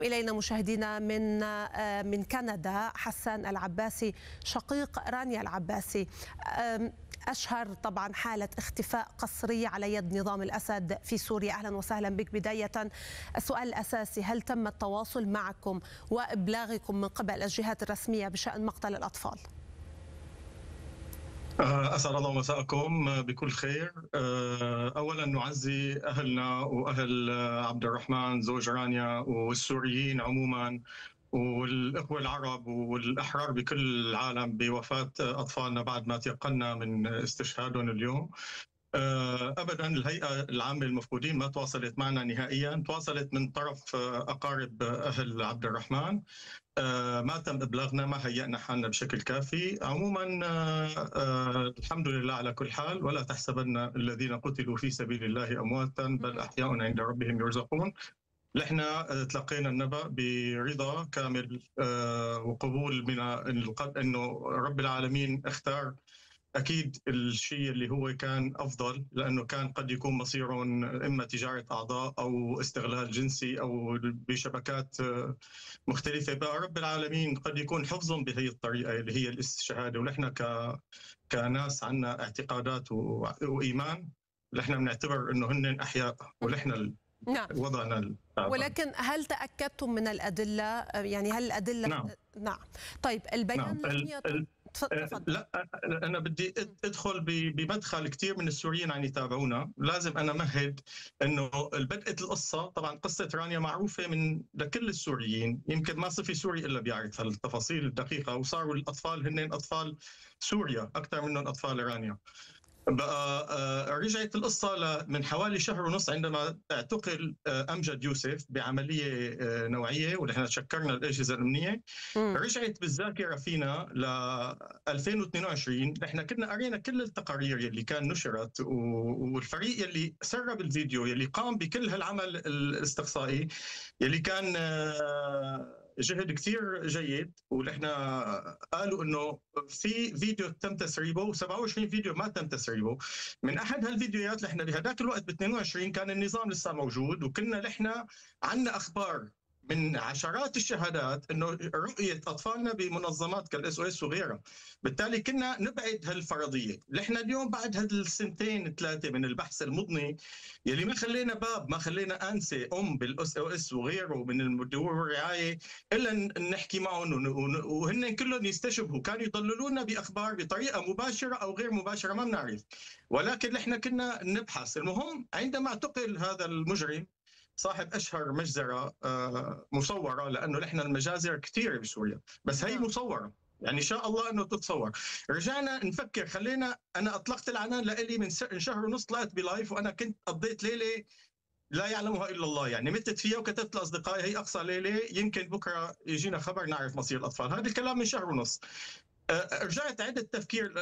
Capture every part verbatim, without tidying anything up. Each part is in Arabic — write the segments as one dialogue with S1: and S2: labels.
S1: إلينا مشاهدينا من من كندا حسان العباسي شقيق رانيا العباسي. أشهر طبعا حالة اختفاء قسري على يد نظام الأسد في سوريا. أهلا وسهلا بك. بداية السؤال الأساسي، هل تم التواصل معكم وإبلاغكم من قبل الجهات الرسمية بشأن مقتل الأطفال؟
S2: أسعد الله مساءكم بكل خير. أولا نعزي أهلنا وأهل عبد الرحمن زوج رانيا والسوريين عموما والإخوة العرب والأحرار بكل العالم بوفاة أطفالنا بعد ما تيقنا من استشهادهم اليوم. أبدا الهيئة العامة للمفقودين ما تواصلت معنا نهائيا، تواصلت من طرف أقارب أهل عبد الرحمن. ما تم إبلاغنا، ما هيئنا حالنا بشكل كافي. عموما الحمد لله على كل حال، ولا تحسبن الذين قتلوا في سبيل الله أمواتا بل أحياء عند ربهم يرزقون. نحن تلقينا النبأ برضا كامل وقبول من أنه رب العالمين اختار أكيد الشيء اللي هو كان أفضل، لأنه كان قد يكون مصير إما تجارة أعضاء أو استغلال جنسي أو بشبكات مختلفة. بقى رب العالمين قد يكون حفظهم بهي الطريقة اللي هي الاستشهاد. ونحن ك... كناس عنا اعتقادات و... وإيمان، نحن بنعتبر أنه هن أحياء ونحن
S1: نعم
S2: وضعنا ال...
S1: ولكن هل تأكدتم من الأدلة؟ يعني هل الأدلة
S2: نعم
S1: نعم طيب البيان
S2: نعم.
S1: لم يطلق.
S2: لا أنا بدي أدخل بمدخل كثير من السوريين عم يتابعونا. لازم أنا مهد أنه بدأت القصة، طبعا قصة رانيا معروفة من لكل السوريين، يمكن ما صفي سوري إلا بيعرف هالتفاصيل الدقيقة، وصاروا الأطفال هن أطفال سوريا أكثر منهم أطفال رانيا. بقى رجعت القصة من حوالي شهر ونص عندما اعتقل أمجد يوسف بعملية نوعية، ونحن شكرنا الأجهزة الأمنية. رجعت بالذاكرة فينا ل ألفين واثنين وعشرين. نحن كنا قرينا كل التقارير اللي كان نشرت، والفريق اللي سرب الفيديو يلي قام بكل هالعمل الاستقصائي يلي كان جهد كثير جيد. ونحن قالوا انه في فيديو تم تسريبه وسبعة وعشرين فيديو ما تم تسريبه. من احد هالفيديوهات نحن بهداك الوقت ب اثنين وعشرين كان النظام لسه موجود، وكنا نحن عندنا اخبار من عشرات الشهادات انه رؤيه اطفالنا بمنظمات كالاس او اس وغيرها. بالتالي كنا نبعد هالفرضيه. نحن اليوم بعد هالسنتين ثلاثه من البحث المضني يلي ما خلينا باب، ما خلينا انسه ام بالاس او اس وغيره من المدور والرعايه الا نحكي معهم، وهن كلهم يستشبهوا، كانوا يضللونا باخبار بطريقه مباشره او غير مباشره ما بنعرف، ولكن نحن كنا نبحث. المهم عندما اعتقل هذا المجرم صاحب أشهر مجزرة مصورة، لأنه نحن المجازر كثيرة بسوريا، بس هي مصورة، يعني إن شاء الله أنه تتصور. رجعنا نفكر، خلينا أنا أطلقت العنان لإلي من شهر ونص، طلعت بلايف وأنا كنت قضيت ليلة لا يعلمها إلا الله، يعني متت فيها وكتبت لأصدقائي هي أقصى ليلة، يمكن بكرة يجينا خبر نعرف مصير الأطفال. هذا الكلام من شهر ونص. رجعت عدة تفكير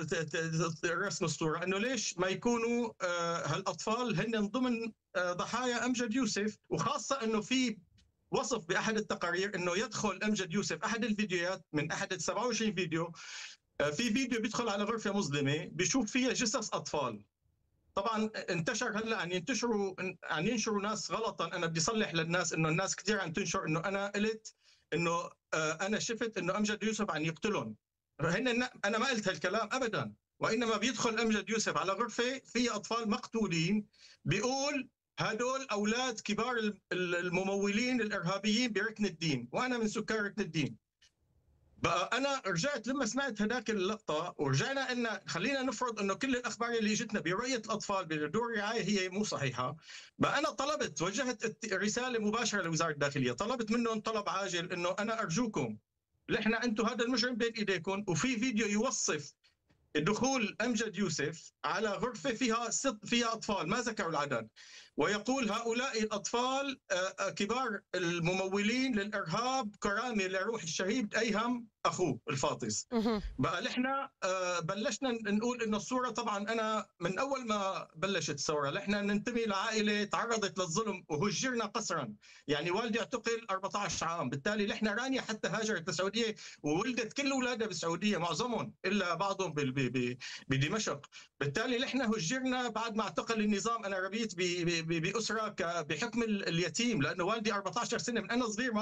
S2: رسم الصورة أنه ليش ما يكونوا هالأطفال هن ضمن ضحايا أمجد يوسف، وخاصة أنه في وصف بأحد التقارير أنه يدخل أمجد يوسف أحد الفيديوهات من أحد سبعة وعشرين فيديو، في فيديو بيدخل على غرفة مظلمة بيشوف فيها جثث أطفال. طبعا انتشر هلا عم ينتشروا عم ينشروا ناس غلطا. أنا بدي أصلح للناس أنه الناس كثير عم تنشر أنه أنا قلت أنه أنا شفت أنه أمجد يوسف عم يقتلهم. هن أنا ما قلت هالكلام أبدا، وإنما بيدخل أمجد يوسف على غرفة فيها أطفال مقتولين، بيقول هدول أولاد كبار الممولين الإرهابيين بركن الدين، وأنا من سكان ركن الدين. بقى أنا رجعت لما سمعت هداك اللقطة ورجعنا إن خلينا نفرض إنه كل الأخبار اللي جتنا برؤية الأطفال بدور رعاية هي مو صحيحة. بقى أنا طلبت، وجهت رسالة مباشرة لوزارة الداخلية، طلبت منهم طلب عاجل إنه أنا أرجوكم، نحن أنتم هذا المجرم بين إيديكم، وفي فيديو يوصف دخول أمجد يوسف على غرفة فيها ست فيها أطفال ما ذكروا العدد، ويقول هؤلاء الأطفال كبار الممولين للإرهاب كرامة لروح الشهيد أيهم أخوه الفاطس. بقى نحن بلشنا نقول إنه الصورة، طبعا أنا من أول ما بلشت الثورة نحن ننتمي لعائلة تعرضت للظلم وهجرنا قسرا، يعني والدي اعتقل أربعة عشر عام. بالتالي نحن رانيا حتى هاجرت للسعودية وولدت كل أولادها بالسعودية معظمهم إلا بعضهم بدمشق. بالتالي نحن هجرنا بعد ما اعتقل النظام. أنا ربيت باسره بحكم اليتيم، لانه والدي أربعة عشر سنه من انا صغير